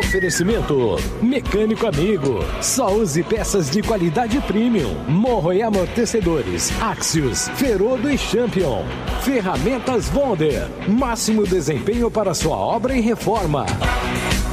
Oferecimento Mecânico Amigo. Só use peças de qualidade premium. Morro e amortecedores Axios, Ferodo e Champion. Ferramentas Wonder. Máximo desempenho para sua obra e reforma.